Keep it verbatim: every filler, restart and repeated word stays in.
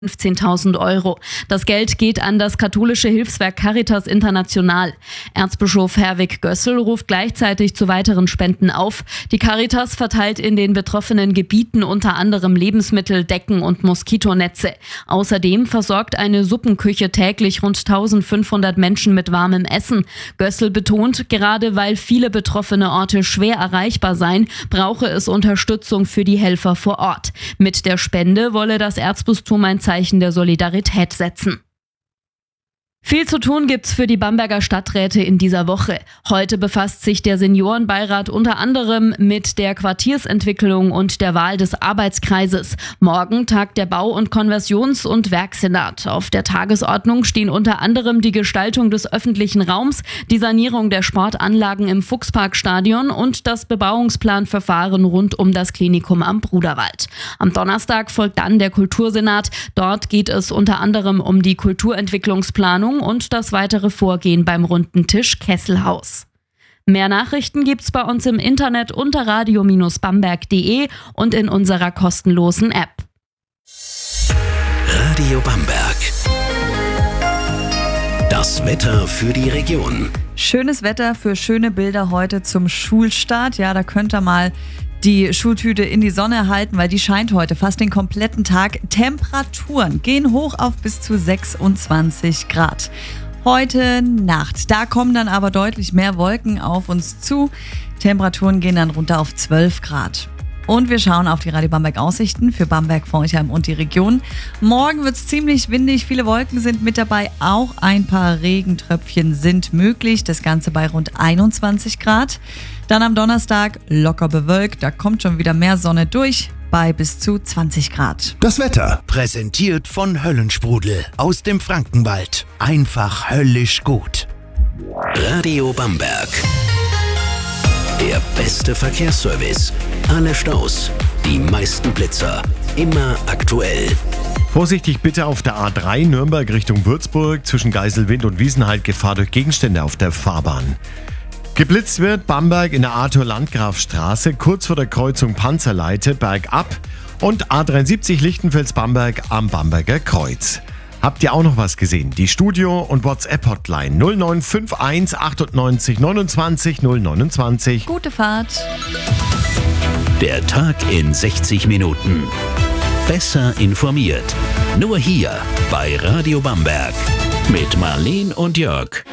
fünfzehntausend Euro. Das Geld geht an das katholische Hilfswerk Caritas International. Erzbischof Herwig Gössel ruft gleichzeitig zu weiteren Spenden auf. Die Caritas verteilt in den betroffenen Gebieten unter anderem Lebensmittel, Decken und Moskitonetze. Außerdem versorgt eine Suppenküche täglich rund eintausendfünfhundert Menschen mit warmem Essen. Gössel betont, gerade weil viele betroffene Orte schwer erreichbar seien, brauche es Unterstützung für die Helfer vor Ort. Mit der Spende wolle das Erzbistum ein Zeichen der Solidarität setzen. Viel zu tun gibt's für die Bamberger Stadträte in dieser Woche. Heute befasst sich der Seniorenbeirat unter anderem mit der Quartiersentwicklung und der Wahl des Arbeitskreises. Morgen tagt der Bau- und Konversions- und Werksenat. Auf der Tagesordnung stehen unter anderem die Gestaltung des öffentlichen Raums, die Sanierung der Sportanlagen im Fuchsparkstadion und das Bebauungsplanverfahren rund um das Klinikum am Bruderwald. Am Donnerstag folgt dann der Kultursenat. Dort geht es unter anderem um die Kulturentwicklungsplanung und das weitere Vorgehen beim runden Tisch Kesselhaus. Mehr Nachrichten gibt's bei uns im Internet unter radio Bindestrich bamberg punkt de und in unserer kostenlosen App. Radio Bamberg. Das Wetter für die Region. Schönes Wetter für schöne Bilder heute zum Schulstart. Ja, da könnt ihr mal die Schultüte in die Sonne halten, weil die scheint heute fast den kompletten Tag. Temperaturen gehen hoch auf bis zu sechsundzwanzig Grad. Heute Nacht, da kommen dann aber deutlich mehr Wolken auf uns zu. Temperaturen gehen dann runter auf zwölf Grad. Und wir schauen auf die Radio Bamberg Aussichten für Bamberg, Forchheim und die Region. Morgen wird es ziemlich windig, viele Wolken sind mit dabei, auch ein paar Regentröpfchen sind möglich. Das Ganze bei rund einundzwanzig Grad. Dann am Donnerstag locker bewölkt, da kommt schon wieder mehr Sonne durch, bei bis zu zwanzig Grad. Das Wetter präsentiert von Höllensprudel aus dem Frankenwald. Einfach höllisch gut. Radio Bamberg. Der beste Verkehrsservice. Alle Staus, die meisten Blitzer, immer aktuell. Vorsichtig bitte auf der A drei Nürnberg Richtung Würzburg zwischen Geiselwind und Wiesenheid, Gefahr durch Gegenstände auf der Fahrbahn. Geblitzt wird Bamberg in der Arthur-Landgraf-Straße, kurz vor der Kreuzung Panzerleite, bergab und A dreiundsiebzig Lichtenfels-Bamberg am Bamberger Kreuz. Habt ihr auch noch was gesehen? Die Studio- und WhatsApp-Hotline null neun fünf eins achtundneunzig neunundzwanzig null neunundzwanzig. Gute Fahrt. Der Tag in sechzig Minuten. Besser informiert. Nur hier bei Radio Bamberg. Mit Marleen und Jörg.